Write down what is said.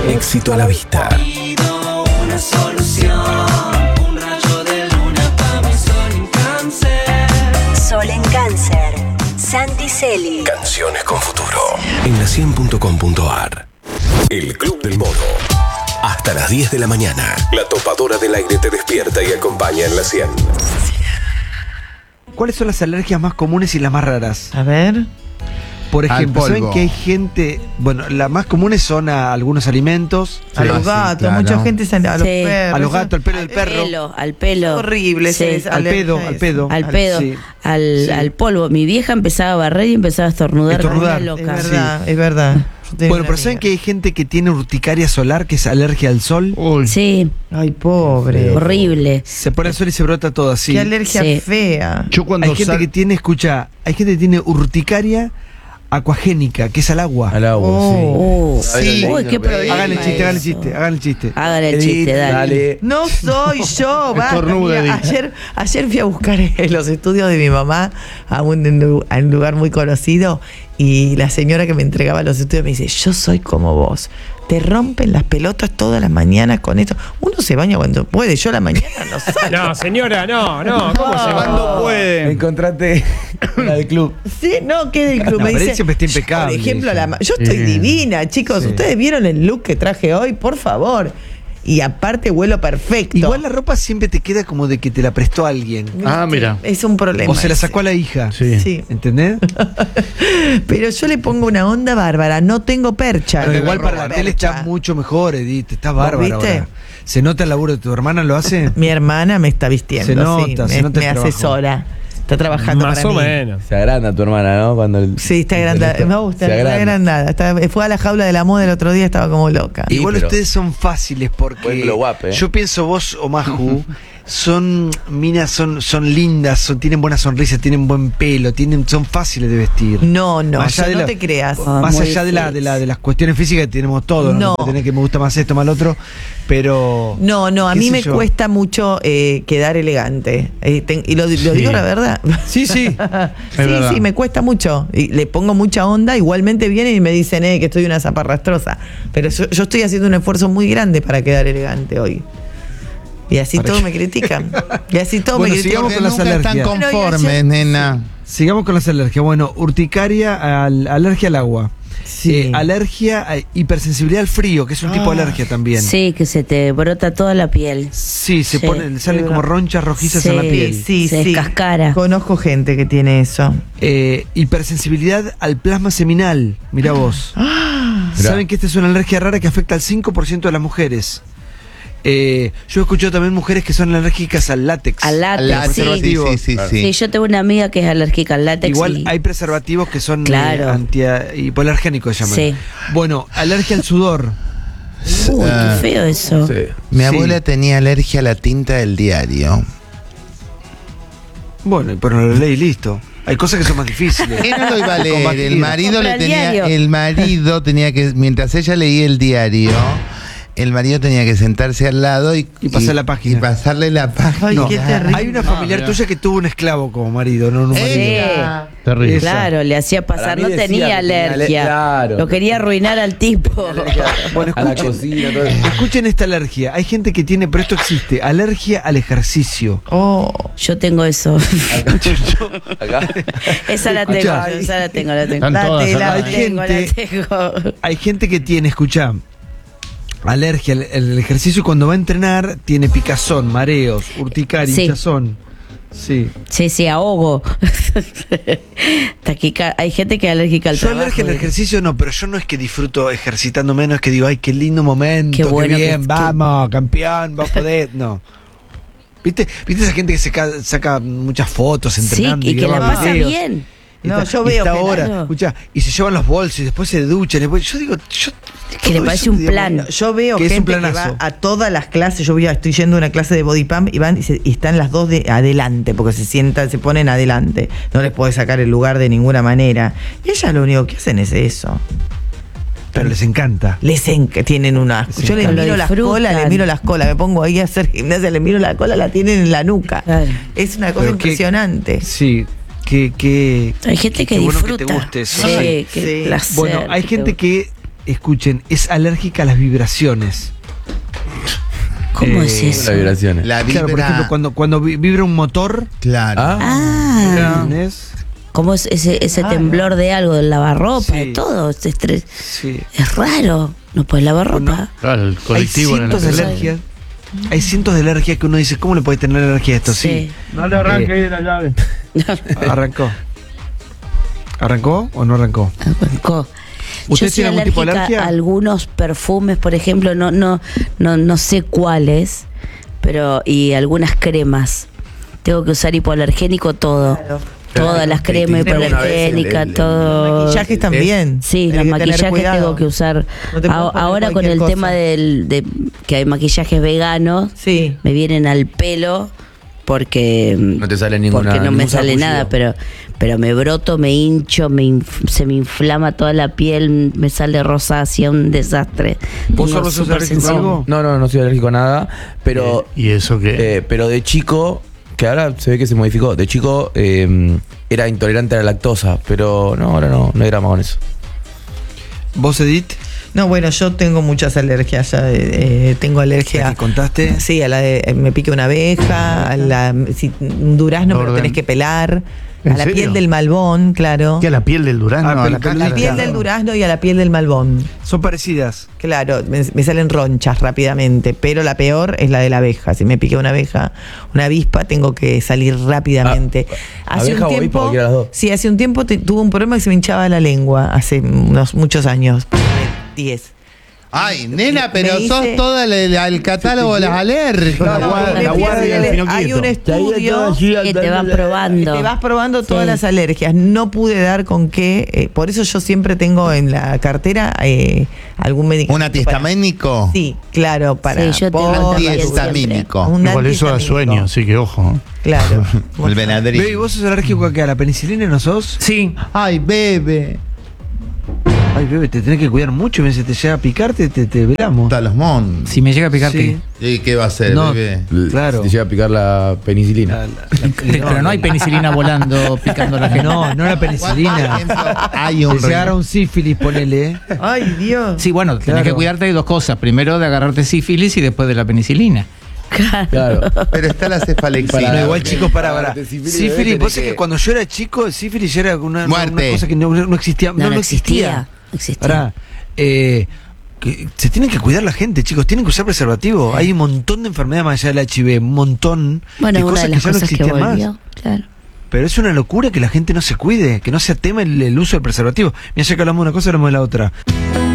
Éxito a la vista. Una solución, un rayo de luna para mi sol en Cáncer. Sol en Cáncer. Santi Celi. Canciones con futuro. En la100.com.ar. El Club del Mono. Hasta las 10 de la mañana. La topadora del aire te despierta y acompaña en la 100. ¿Cuáles son las alergias más comunes y las más raras? A ver. Por ejemplo, polvo. ¿saben que hay gente? Bueno, las más comunes son a algunos alimentos. A los gatos, claro. mucha gente se a los Sí. perros. A los gatos, al pelo del perro. Al pelo. Horrible. Sí. esa Al pedo, alergia al esa. pedo. Al pedo, Sí. al, al polvo. Mi vieja empezaba a barrer y empezaba a estornudar como una Estornudar. Es loca. verdad, es verdad. Yo tenía Bueno, una pero ¿saben amiga. que hay gente que tiene urticaria solar, que es alergia al sol? Uy. Sí, Ay, pobre. horrible. Se pone al sol y se brota todo así. Qué alergia Sí. fea. Yo cuando Hay gente que tiene, escucha, hay gente que tiene urticaria acuagénica, que es al agua. Al agua, Oh, sí. uy, qué problema. Hagan el chiste, eso. hagan el chiste, hagan el chiste. Hagan el Edith, chiste, dale. No soy yo, basta. Estornuda, Mira, Edith. ayer fui a buscar los estudios de mi mamá a un lugar muy conocido y la señora que me entregaba los estudios me dice, yo soy como vos. Te rompen las pelotas todas las mañanas con esto. Uno se baña cuando puede, yo a la mañana no salgo. No, señora, no, ¿cómo se va? ¿Cuándo puede? Encontrate la del club. Sí, no, ¿qué del club? No, Me pero dice, él siempre está impecable, Por ejemplo, ella. yo estoy Sí. divina, chicos. Sí. ¿Ustedes vieron el look que traje hoy? Por favor. Y aparte huelo perfecto. Igual la ropa siempre te queda como de que te la prestó alguien. Ah, mira. Es un problema. O se la ese. sacó a la hija. Sí. Sí. ¿Entendés? Pero yo le pongo una onda bárbara, no tengo percha. Pero no igual tengo para la percha. tele está mucho mejor, Edith. Está ¿Vos bárbara viste? ahora. ¿Se nota el laburo de tu hermana? ¿Lo hace? Mi hermana me está vistiendo, Se nota, sí, se nota el me trabajo. asesora. Está trabajando Más para o mí. menos. Se agranda tu hermana, ¿no? Cuando Sí, está agrandada. Me gusta, Se está agranda. agrandada. Fue a la jaula de la moda el otro día, estaba como loca. Y- Igual pero- ustedes son fáciles Buen porque glow up, ¿eh? yo pienso vos o Maju son minas, son lindas, tienen buena sonrisa, tienen buen pelo, son fáciles de vestir. No, no, Más allá yo de no la- te creas. Más muy allá de difícil. las cuestiones físicas que tenemos todos, No. no tener que me gusta más esto, más lo otro, pero No, a qué mí sé me yo. cuesta mucho quedar elegante. Y lo digo la verdad. Sí, sí. verdad. Sí, me cuesta mucho. Y le pongo mucha onda. Igualmente vienen y me dicen que estoy una zaparrastrosa. Pero yo estoy haciendo un esfuerzo muy grande para quedar elegante hoy. Y así ¿Para todos qué? me critican. Y así todos Bueno, me critican. sigamos con las Nunca están alergias. conformes, Bueno, y ayer- nena. Sigamos con las alergias. Bueno, urticaria, alergia al agua. Sí. Alergia, hipersensibilidad al frío, que es un tipo de alergia también. Sí, que se te brota toda la piel. Sí, Sí, salen como ronchas rojizas en la Sí, piel. Sí, Se sí. descascara. Conozco gente que tiene eso. Hipersensibilidad al plasma seminal. Mira vos. Saben que esta es una alergia rara que afecta al 5% de las mujeres. Yo he escuchado también mujeres que son alérgicas al látex. Al látex, Látex, sí. preservativo. sí. Sí, yo tengo una amiga que es alérgica al látex. Igual y- hay preservativos que son Claro. hipoalergénicos, se llaman. Sí. Bueno, alergia al sudor. Uy, qué feo eso. Sí. Mi Sí. abuela tenía alergia a la tinta del diario. Bueno, pero lo leí y listo. Hay cosas que son más difíciles. Él no lo iba a leer. Combatir. El marido Compra le el tenía. diario. El marido tenía que. Mientras ella leía el diario, el marido tenía que sentarse al lado y pasar la página. Y pasarle la página. Ay, No, qué terrible. hay una familiar mirá. tuya que tuvo un esclavo como marido, no un marido. Ella. Terrible. Esa. Claro, le hacía pasar, mí no decía tenía que tenía alergia. claro. Lo quería arruinar al tipo. Bueno, A la escuchen, cocina, todo eso. escuchen esta alergia. Hay gente que tiene, pero esto existe, alergia al ejercicio. Oh, Yo tengo eso. Acá. Esa la tengo, Escuchá, esa la tengo, la tengo. Están La todas tengo, acá. la tengo, Hay la tengo. Hay gente que tiene, escuchá, alergia al ejercicio y cuando va a entrenar tiene picazón, mareos, urticaria, Sí. hinchazón. Sí. Sí, ahogo. Hay gente que es alérgica al Yo trabajo. alergia al ejercicio no, pero yo no es que disfruto ejercitando menos, es que digo, ay, qué lindo momento, Qué bueno qué bien, que- vamos, campeón, vos podés. No. ¿Viste esa gente que saca muchas fotos Sí, entrenando? y que la graba pasa videos? bien. No, Esta- yo veo esta que hora, no. escuchá, y se llevan los bolsos y después se duchan. Yo digo, Que le todo parece eso, un digamos, plan. yo veo Que es un gente que planazo. va a todas las clases. Estoy yendo a una clase de body pump y van y están las dos de adelante, porque se ponen adelante. No les puede sacar el lugar de ninguna manera. Y ellas lo único que hacen es eso. Pero les encanta. Tienen una. Yo les encanta. miro Lo las disfrutan. colas, les miro las colas. Me pongo ahí a hacer gimnasia, les miro la cola, la tienen en la nuca. Claro. Es una cosa Pero qué- impresionante. Sí, que Hay gente que qué bueno disfruta. que te guste eso. Sí, Sí. qué Sí. placer. Bueno, hay que gente te- que escuchen, es alérgica a las vibraciones. ¿Cómo es eso? Las vibraciones. La vibra. Claro, por ejemplo, cuando vibra un motor, Claro. Ah, ¿entendés? ¿cómo es ese temblor de algo, del lavarropa, Sí. de todo? Ese estrés. Sí. Es raro. No puedes lavar ropa. Claro, el Hay colectivo en la cientos de ciudad. alergias. Hay cientos de alergias que uno dice, ¿cómo le puede tener alergia a esto? Sí. No le arranque ahí de la llave. Arrancó. ¿Arrancó o no arrancó? Arrancó. ¿Usted Yo soy tiene algún tipo de alérgica alergia? a algunos perfumes, por ejemplo, no sé cuáles, pero y algunas cremas. Tengo que usar hipoalergénico todo. Todas las cremas Tengo una vez hipoalergénicas, todo. Maquillajes también. Sí, Hay los que tener maquillajes cuidado. tengo que usar. No te puedes poner Ahora con cualquier el cosa. tema de que hay maquillajes veganos, Sí. me vienen al pelo porque No te sale ninguna. porque no me ningún sale sarpullido. nada, pero me broto, me hincho, se me inflama toda la piel, me sale rosácea, un desastre. ¿Vos Tengo solo sos súper alérgico a sensible. algo? No soy alérgico a nada, pero ¿Y eso qué? pero de chico, que ahora se ve que se modificó, de chico era intolerante a la lactosa, pero no, ahora no hay drama con eso. ¿Vos, Edith? No, bueno, yo tengo muchas alergias. Ya, tengo ¿La alergia. que contaste? Sí, a la de me pique una abeja, a la un durazno me lo tenés que pelar, ¿En a la serio? piel del malbón, claro. ¿Qué a la piel del durazno? Ah, a la pero A la cáscara? piel del durazno y a la piel del malbón. Son parecidas. Claro, me salen ronchas rápidamente, pero la peor es la de la abeja. Si me pique una abeja, una avispa, tengo que salir rápidamente. abeja o avispa, cualquiera de las dos. Sí, hace un tiempo tuve un problema que se me hinchaba la lengua, hace muchos años, 10. Ay, nena, pero Me sos hice- todo el catálogo de las alérgicas. La guardia- Me la fui a guardia hacer- del Pinoquito. hay un estudio Que te van probando. te vas probando todas Sí. las alergias. No pude dar con qué, por eso yo siempre tengo en la cartera algún medicamento. ¿Un antihistamínico? Sí, claro, para Sí, yo tengo también Antihistamínico. Un Igual eso da antihistamínico. sueño, así que ojo. Claro. El Benadryl. Bebe, ¿vos sos alérgico a qué? ¿A la penicilina no sos? Sí. Ay, bebe. Ay, bebé, te tenés que cuidar mucho. Si te llega a picar, te velamos. Talosmón. Si me llega a picar, Sí. ¿Y qué va a hacer, No. bebé? Claro. Te llega a picar la penicilina. pero no hay penicilina volando picando a la gente. No, no la penicilina. Hay un Te agarra un sífilis, ponele. Ay, Dios. Sí, bueno, tenés Claro. que cuidarte de dos cosas. Primero de agarrarte sífilis y después de la penicilina. Claro. Pero está la cefalexina. No, igual, chicos, para. Sífilis, Sífilis, tenés vos sabés que- que cuando yo era chico, el sífilis ya era una Muerte. cosa que no existía. No, No existía. No existía. Pará, que se tienen que cuidar la gente, chicos. Tienen que usar preservativo. Hay un montón de enfermedades más allá del HIV. Un montón Bueno, de una cosas de que las ya no cosas que existían más. volvió, claro. Pero es una locura que la gente no se cuide, que no se ateme el uso del preservativo. Mira, ya que hablamos de una cosa, hablamos de la otra.